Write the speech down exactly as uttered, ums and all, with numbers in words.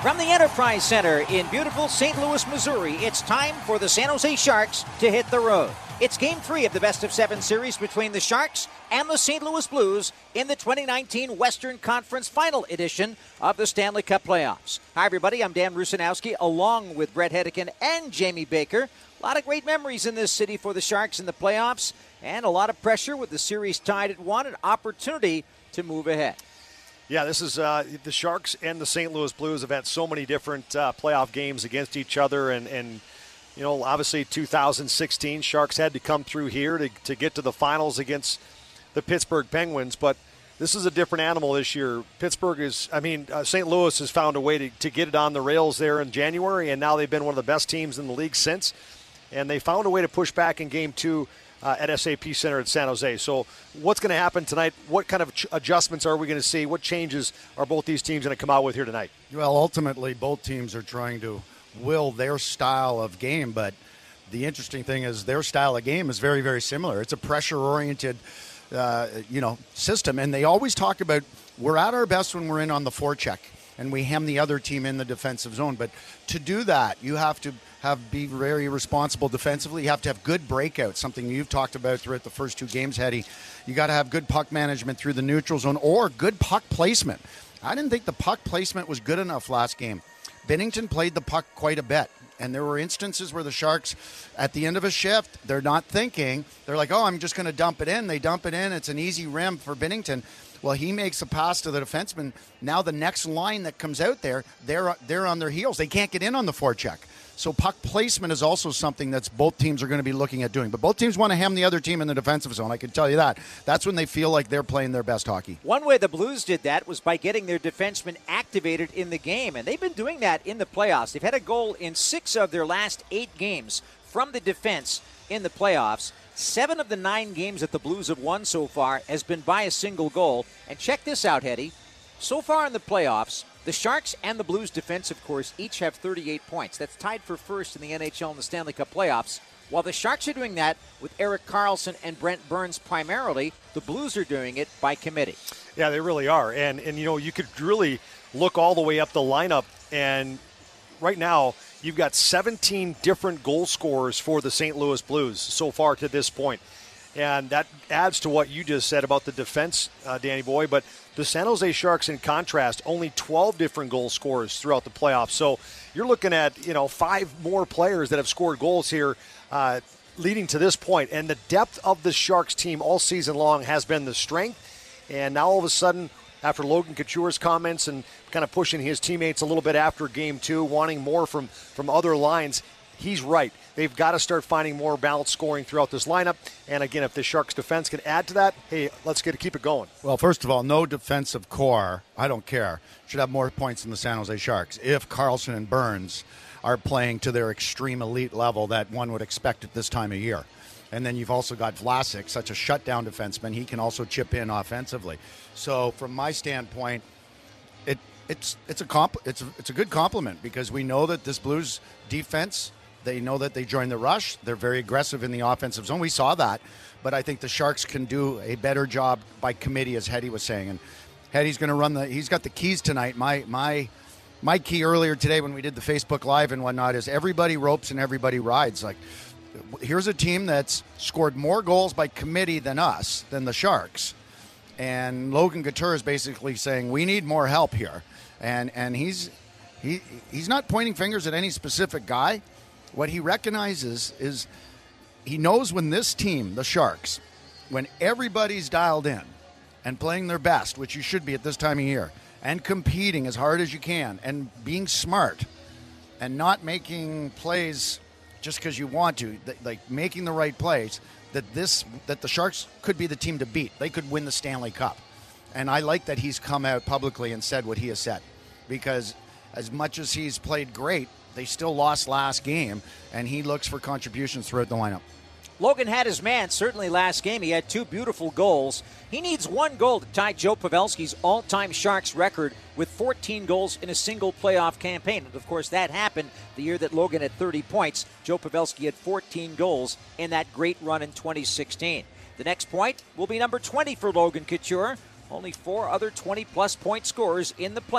From the Enterprise Center in beautiful Saint Louis, Missouri, it's time for the San Jose Sharks to hit the road. It's Game three of the Best of Seven series between the Sharks and the Saint Louis Blues in the twenty nineteen Western Conference Final Edition of the Stanley Cup Playoffs. Hi, everybody. I'm Dan Rusanowski, along with Brett Hedican and Jamie Baker. A lot of great memories in this city for the Sharks in the playoffs, and a lot of pressure with the series tied at one, an opportunity to move ahead. Yeah, this is uh, the Sharks and the Saint Louis Blues have had so many different uh, playoff games against each other. And, and, you know, obviously two thousand sixteen, Sharks had to come through here to, to get to the finals against the Pittsburgh Penguins. But this is a different animal this year. Pittsburgh is, I mean, uh, Saint Louis has found a way to, to get it on the rails there in January, and now they've been one of the best teams in the league since. And they found a way to push back in game two Uh, at S A P Center in San Jose. So what's going to happen tonight? What kind of ch- adjustments are we going to see? What changes are both these teams going to come out with here tonight? Well, ultimately, both teams are trying to will their style of game, but the interesting thing is their style of game is very, very similar. It's a pressure-oriented, uh, you know, system, and they always talk about we're at our best when we're in on the forecheck and we hem the other team in the defensive zone. But to do that, you have to have be very responsible defensively. You have to have good breakouts, something you've talked about throughout the first two games, Hetty. You got to have good puck management through the neutral zone or good puck placement. I didn't think the puck placement was good enough last game. Binnington played the puck quite a bit, and there were instances where the Sharks, at the end of a shift, they're not thinking. They're like, oh, I'm just going to dump it in. They dump it in. It's an easy rim for Binnington. Well, he makes a pass to the defenseman. Now the next line that comes out there, they're they're on their heels. They can't get in on the forecheck. So puck placement is also something that's both teams are going to be looking at doing. But both teams want to hem the other team in the defensive zone. I can tell you that. That's when they feel like they're playing their best hockey. One way the Blues did that was by getting their defensemen activated in the game, and they've been doing that in the playoffs. They've had a goal in six of their last eight games from the defense in the playoffs. Seven of the nine games that the Blues have won so far has been by a single goal. And check this out, Hetty. So far in the playoffs, the Sharks and the Blues defensive corps each have thirty-eight points. That's tied for first in the N H L in the Stanley Cup playoffs. While the Sharks are doing that with Erik Karlsson and Brent Burns primarily, the Blues are doing it by committee. Yeah, they really are. And, and you know, you could really look all the way up the lineup, and right now you've got seventeen different goal scorers for the Saint Louis Blues so far to this point. And that adds to what you just said about the defense, uh, Danny Boy. But the San Jose Sharks, in contrast, only twelve different goal scorers throughout the playoffs. So you're looking at, you know, five more players that have scored goals here uh, leading to this point. And the depth of the Sharks team all season long has been the strength. And now all of a sudden, after Logan Couture's comments and kind of pushing his teammates a little bit after game two, wanting more from, from other lines, he's right. They've got to start finding more balanced scoring throughout this lineup. And again, if the Sharks defense can add to that, hey, let's get to keep it going. Well, first of all, no defensive core, I don't care, should have more points than the San Jose Sharks if Karlsson and Burns are playing to their extreme elite level that one would expect at this time of year. And then you've also got Vlasic, such a shutdown defenseman. He can also chip in offensively. So from my standpoint, it it's it's a comp it's a, it's a good compliment because we know that this Blues defense, they know that they join the rush. They're very aggressive in the offensive zone. We saw that. But I think the Sharks can do a better job by committee, as Hetty was saying. And Hetty's going to run the – he's got the keys tonight. My my my key earlier today when we did the Facebook Live and whatnot is everybody ropes and everybody rides. Like, here's a team that's scored more goals by committee than us, than the Sharks. And Logan Couture is basically saying, we need more help here. And and he's he he's not pointing fingers at any specific guy. What he recognizes is he knows when this team, the Sharks, when everybody's dialed in and playing their best, which you should be at this time of year, and competing as hard as you can and being smart and not making plays just because you want to, like making the right plays, that this that the Sharks could be the team to beat. They could win the Stanley Cup. And I like that he's come out publicly and said what he has said, because as much as he's played great, they still lost last game, and he looks for contributions throughout the lineup. Logan had his man, certainly last game. He had two beautiful goals. He needs one goal to tie Joe Pavelski's all-time Sharks record with fourteen goals in a single playoff campaign. And, of course, that happened the year that Logan had thirty points. Joe Pavelski had fourteen goals in that great run in twenty sixteen. The next point will be number twenty for Logan Couture. Only four other twenty-plus point scorers in the playoffs.